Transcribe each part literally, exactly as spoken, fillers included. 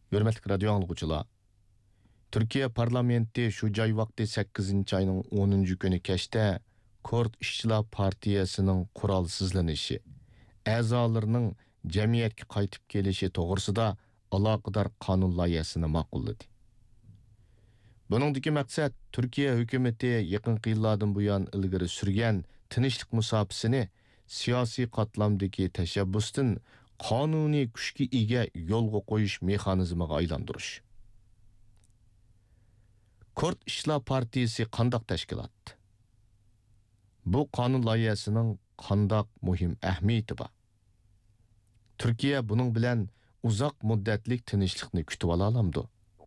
Hürmetli radyo anlıqçılar. Türkiye parlamenti şu cay vakti sakkizinchi ayının o'ninchi kuni kechda Kurt İşçilar Partiyasının qurolsizlanishi, a'zolarining jamiyatga qaytib kelishi to'g'risida aloqador qonun loyihasini ma'qulladi. Buningdagi maqsad Türkiye hukumatı yaqinqi yillardan buyon ilgari surgan tinchlik musofasini siyosiy qatlamdagi tashabbusdan qonuniy kuchga ega yo'lga qo'yish mexanizmiga aylantirish. Kurt İşçilar Partiyasi qandaq tashkilot? Bu qonun loyihasining qandaq muhim ahamiyati bor? Türkiye buning bilan uzoq muddatlik tinchlikni kutib ola olamdi?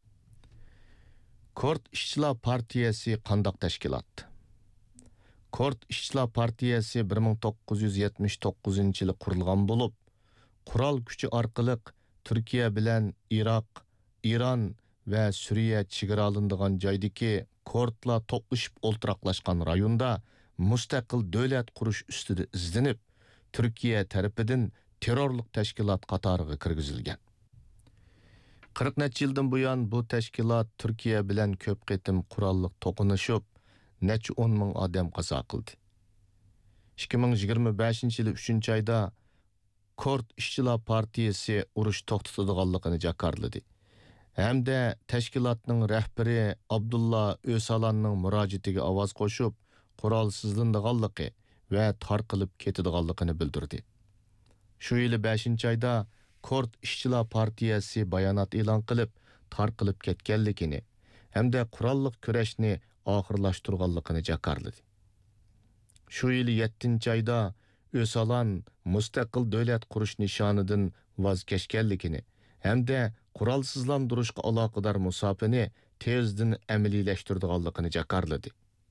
Kurt İşçilar Partiyasi qandaq tashkilot? Kurt İşçilar Partiyasi bir ming to'qqiz yuz yetmish to'qqizinchi yili qurilgan bo'lib, qurol kuchi orqali Türkiye bilan Iroq, Iran va Suriya chegara olinadigan joydagi Kurtlar to'plashib o'ltiraqlashgan rayonda mustaqil davlat qurish ustida izlanib, Türkiye tarafidan terrorlik tashkilot qatoriga kirgizilgan. qirq necha yildan buyon bu tashkilot Türkiye bilan ko'p qitim qurolliq to'qinishib, necha o'n ming odam qazo qildi. ikki ming yigirma beshinchi yili uchinchi oyda Kurt İşçilar Partiyasi urush to'xtatadiganligini jakarladi. Hamda tashkilotning rahbari Abdulla Öcalanning murojaatiga ovoz qo'shib, qurolsizlanadiganligi va tarqilib ketadiganligini bildirdi. Shu yili beshinchi oyda Kurt İşçilar Partiyasi bayonot e'lon qilib, tarqilib ketganligini hamda qurolliq kurashni oxirlashtirganligini jakarladi. Shu yili yettinchi oyda Öcalan mustaqil davlat qurish nishonidan voz kechganligini hamda qurolsizlantirishga aloqador musofani tezdan amaliylashtirganligini jakarladi.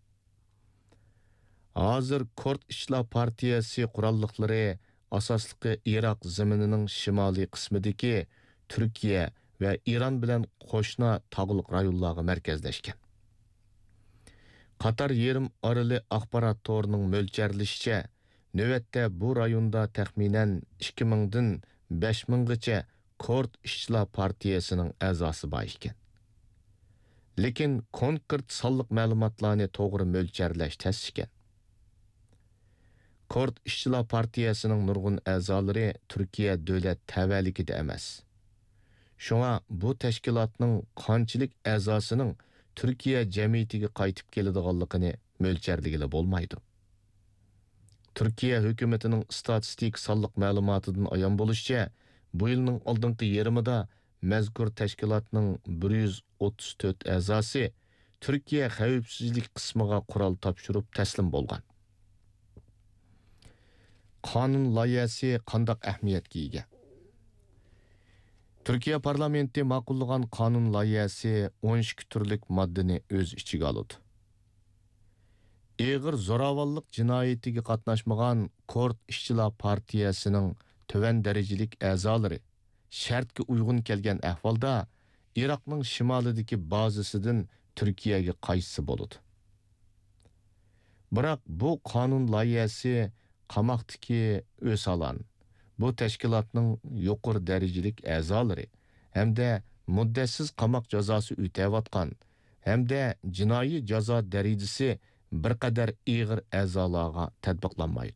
Hozir Kurt İşçilar Partiyasi qurolliqlari asosliqi Iroq zaminining shimoliy qismidagi Türkiye va Iran bilan qo'shni tog'liq rayonlarga markazlashgan. Qatar yerim orali axborot to'rining mo'ljallashicha, navbatda bu rayonda taxminan ikki ming dan besh minggacha Kurt İşçilar Partiyasining a'zosi bor ekan. Lekin konkret sonliq ma'lumotlarni to'g'ri mo'ljallash tez ekan. Kurt İşçilar Partiyasining nurg'un a'zolari Türkiye davlat tavalligida emas. Shunga bu tashkilotning qanchalik a'zosining Türkiye jamiyatiga qaytib keladiganligini mo'ljalligila bo'lmaydi. Türkiye hukumatining statistik sonliq ma'lumotidan ayon bo'lishicha, bu yilning oldingi yarmida mazkur tashkilotning bir yuz o'ttiz to'rt a'zosi Türkiye xavfsizlik qismiga qurol topshirib taslim bo'lgan. Qonun loyihasi qandaq ahamiyatga ega? Türkiye parlamenti ma'qullagan qonun loyihasi o'n ikki turlik moddani o'z ichiga oladi. Ig'ir zo'ravonlik jinoyatiga qatnashmagan Kurt İşçilar Partiyasining töven darajalik a'zolari shartga uyg'un kelgan ahvolda Iroqning shimolidagi bazasidan Türkiye'ga qaytsa bo'ladi. Biroq bu qonun loyihasi qamoqdagi Öcalan, bu tashkilotning yuqori darajalik a'zolari hamda muddatsiz qamoq jazosi o'tayotgan hamda jinoiy jazo darajasi bir qadar ig'ir a'zolarga tatbiqlanmaydi.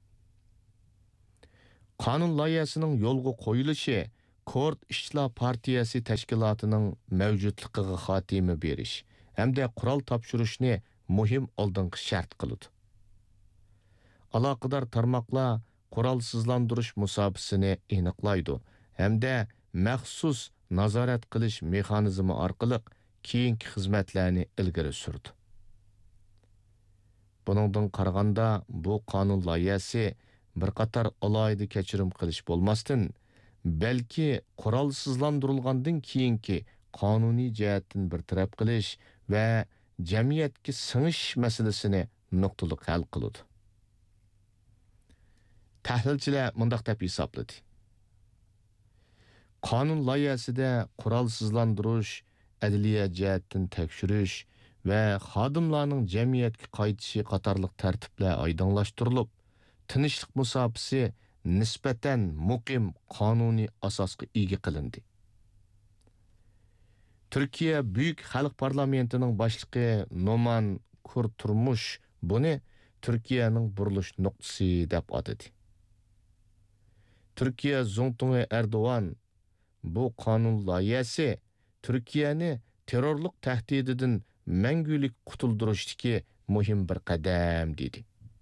Qonun loyihasining yo'lga qo'yilishi Kurt İşçilar Partiyasi tashkilotining mavjudligiga xotima berish hamda qurol topshirishni muhim oldingi shart qiladi. Aloqador tarmoqlar qurolsizlantirish musobasini aniqlaydi hamda maxsus nazorat qilish mexanizmi orqali keyingi xizmatlarni ilgari surdi. Buningdan qaraganda bu qonun loyihasi bir qator alohida kechirim qilish bo'lmasdan, balki qurolsizlantirilgandan keyingi qonuniy jihatdan bir taraf qilish va jamiyatga singish masalasini nuqtali hal qiladi. Tahlilchilar mundaq deb hisobladi. Qonun loyihasida qurolsizlantirish, adliya jihatdan tekshirish va xodimlarning jamiyatga qaytishi qatorliq tartiblar oydinlashtirilib, tinchlik musofasi nisbatan muqim qonuniy asosga ega qilindi. Türkiye Büyük Xalq Parlamentining boshlig'i Noman Kurtulmuş buni Türkiye'ning burilish nuqtasi deb atadi. Türkiye Zongtungi Erdoğan bu qonun loyihasi Türkiye'ni terrorluk tahdididan mangulik qutuldirishdagi muhim bir qadam dedi.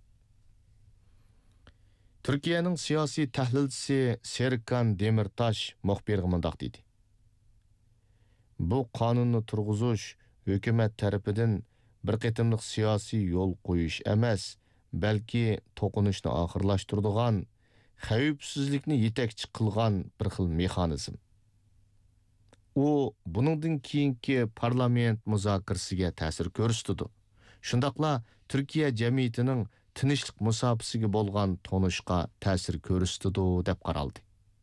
Türkiye'nin siyasi tahlilchisi Serkan Demirtaş muxbirga mundaq dedi. Bu qonunni turg'izish hukumat tarafidan bir qitimliq siyosiy yo'l qo'yish emas, balki to'qinishni oxirlashtiradigan, xavfsizlikni yetakchi qilgan bir xil mexanizm. U buningdan keyingi parlament muzokirasiga ta'sir ko'rsatdi. Shundaqla Türkiye jamiyatining tinchlik musofasiga bo'lgan tonishqa ta'sir ko'rsatdi deb qaraldi.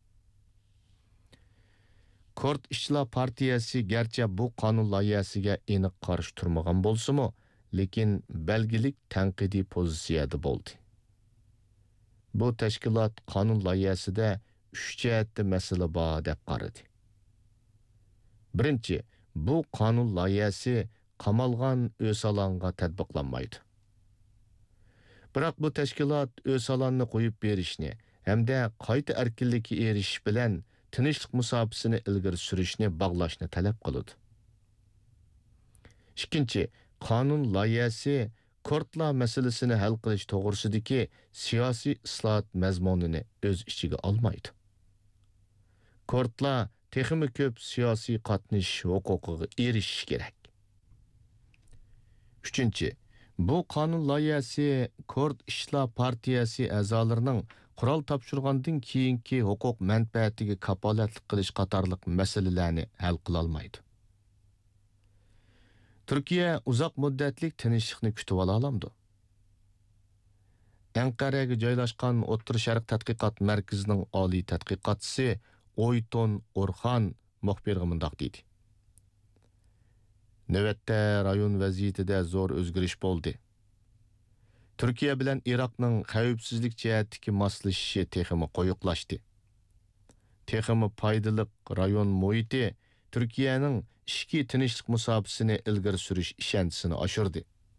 Kurt İşçilar Partiyasi garchi bu qonun loyihasiga aniq qarshi turmagan bo'lsa-mu, lekin belgilik tanqidiy pozitsiyada bo'ldi. Bu tashkilot qonun loyihasida uch jihatli masala bor deb qaradi. Birinchi, bu qonun loyihasi qamalgan Öcalanga tatbiqlanmaydi. Biroq bu tashkilot Öcalanni qo'yib berishni hamda qayta erkinlikka erishish bilan tinchlik musofasini ilgari surishni bog'lashni talab qiladi. Ikkinchi, qonun loyihasi Kurtlar masalasini hal qilish to'g'risidagi siyosiy islohot mazmunini o'z ichiga olmaydi. Kurtlar texmi ko'p siyosiy qatnashish huquqiga erishish kerak. Uchinchi, bu qonun loyihasi Kurt İşçilar Partiyasi a'zolarining qurol topshirgandan keyingi huquq manfaatiga kapolatlik qilish qatorliq masalalarni hal qila olmaydi. Türkiye uzoq muddatlik tinchlikni kutib ola olamdi. Anqaraga joylashgan O'rta Sharq tadqiqot markazining oliy tadqiqotchisi Oyton Orxan muxbirga mundaq deydi. Navbatda rayon vaziyatida zo'r o'zgarish bo'ldi. Türkiye bilan Iroqning xavfsizlik jihatdagi moslashishi texmi qo'yiqlashdi. Texmi foydali rayon muhiti Türkiye'nin ishki tinchlik musofasini ilgari surish ishonchisini oshirdi.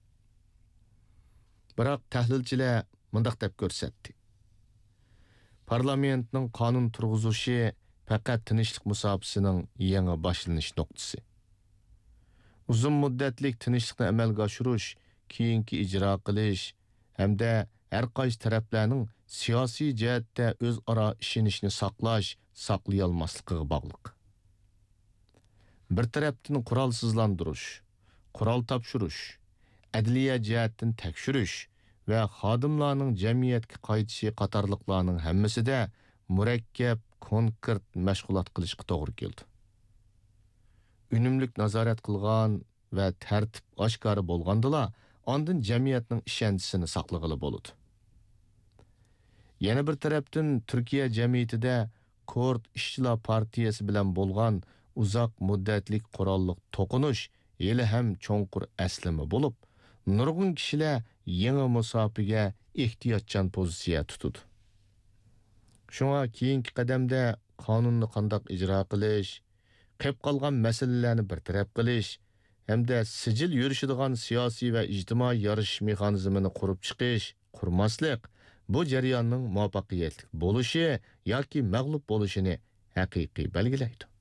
Biroq tahlilchilar mundaq deb ko'rsatdi. Parlamentning qonun turg'izishi faqat tinchlik musofasining yangi boshlanish nuqtasi. Uzun muddatlik tinchlikni amalga oshirish, keyingi ijro qilish hamda har qaysi taraflarning siyosiy jihatda o'zaro ishonishni saqlash, saqlay olmasligiga bog'liq. Bir tarafdan qurolsizlantirish, qurol topshirish, adliya jihatdan tekshirish va xodimlarning jamiyatga qaytishi qatorliqlarning hammasida murakkab, konkret mashg'ulot qilishga to'g'ri keldi. Unumlik nazorat qilgan va tartib oshkora bo'lgandila, ondan jamiyatning ishonchisini saqlag'ili bo'ladi. Yana bir tarafdan Türkiye jamiyatida Kurt İşçilar Partiyasi bilan bo'lgan uzoq muddatlik qurolliq to'qinish hali ham cho'nqur aslimi bo'lib, nurg'un kishilar yangi musofiga ehtiyotchan pozitsiya tutadi. Shunga keyingi qadamda qonunni qandoq ijro qilish, qolib qolgan masalalarni bartaraf qilish hamda sijil yurishadigan siyosiy va ijtimoiy yarashish mexanizmini qurib chiqish, qurmaslik bu jarayonning muvaffaqiyatli bo'lishi yoki mag'lub bo'lishini haqiqiy belgilaydi.